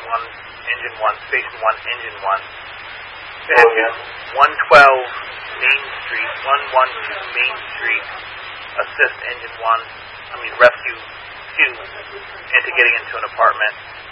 1, Engine 1, Station 1, Engine 1. They had to 112 Main Street, 112 Main Street, assist Engine 1, rescue 2 into getting into an apartment.